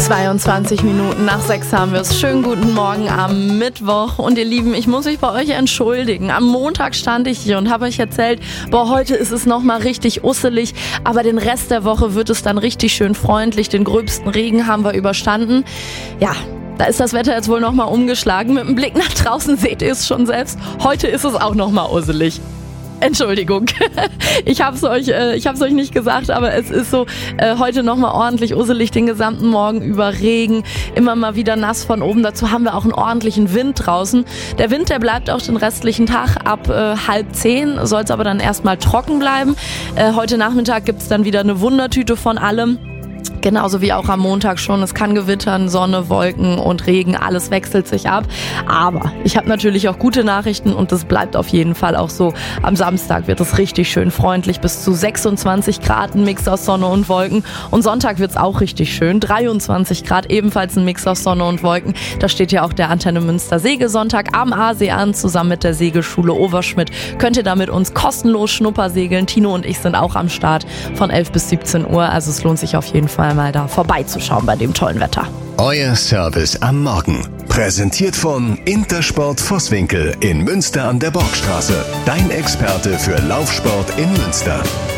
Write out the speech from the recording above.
22 Minuten nach 6 haben wir es. Schönen guten Morgen am Mittwoch. Und ihr Lieben, ich muss mich bei euch entschuldigen. Am Montag stand ich hier und habe euch erzählt, heute ist es nochmal richtig usselig, aber den Rest der Woche wird es dann richtig schön freundlich. Den gröbsten Regen haben wir überstanden. Ja, da ist das Wetter jetzt wohl nochmal umgeschlagen. Mit dem Blick nach draußen seht ihr es schon selbst. Heute ist es auch nochmal usselig. Entschuldigung, ich hab's euch nicht gesagt, aber es ist so, heute nochmal ordentlich usselig, den gesamten Morgen über Regen, immer mal wieder nass von oben. Dazu haben wir auch einen ordentlichen Wind draußen. Der Wind, der bleibt auch den restlichen Tag. Ab 9:30 soll es aber dann erstmal trocken bleiben. Heute Nachmittag gibt's dann wieder eine Wundertüte von allem. Genauso wie auch am Montag schon. Es kann gewittern, Sonne, Wolken und Regen, alles wechselt sich ab. Aber ich habe natürlich auch gute Nachrichten und das bleibt auf jeden Fall auch so. Am Samstag wird es richtig schön freundlich, bis zu 26 Grad, ein Mix aus Sonne und Wolken. Und Sonntag wird es auch richtig schön, 23 Grad, ebenfalls ein Mix aus Sonne und Wolken. Da steht ja auch der Antenne Münster Segesonntag am Aasee an, zusammen mit der Segelschule Overschmidt. Könnt ihr da mit uns kostenlos Schnuppersegeln. Tino und ich sind auch am Start von 11 bis 17 Uhr. Also es lohnt sich auf jeden Fall mal da vorbeizuschauen bei dem tollen Wetter. Euer Service am Morgen. Präsentiert von Intersport Vosswinkel in Münster an der Borgstraße. Dein Experte für Laufsport in Münster.